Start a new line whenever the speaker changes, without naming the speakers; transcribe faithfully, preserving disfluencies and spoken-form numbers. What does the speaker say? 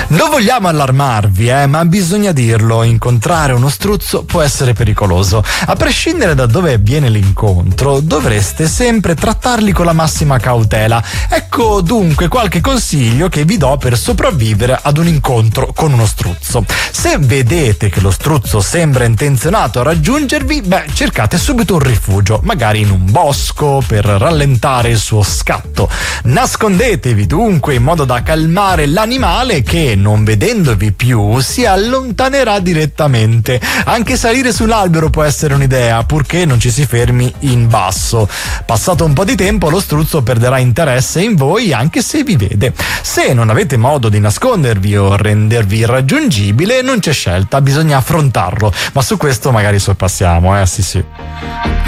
Non vogliamo allarmarvi, eh, ma bisogna dirlo, incontrare uno struzzo può essere pericoloso. A prescindere da dove avviene l'incontro, dovreste sempre trattarli con la massima cautela. Ecco dunque qualche consiglio che vi do per sopravvivere ad un incontro con uno struzzo. Se vedete che lo struzzo sembra intenzionato a raggiungervi, beh, cercate subito un rifugio, magari in un bosco, per rallentare il suo scatto. Nascondetevi dunque in modo da calmare l'animale che, non vedendovi più, si allontanerà direttamente. Anche salire sull'albero può essere un'idea, purché non ci si fermi in basso. Passato un po' di tempo, lo struzzo perderà interesse in voi anche se vi vede. Se non avete modo di nascondervi o rendervi irraggiungibile, non c'è scelta, bisogna affrontarlo. Ma su questo magari sorpassiamo, eh, sì sì.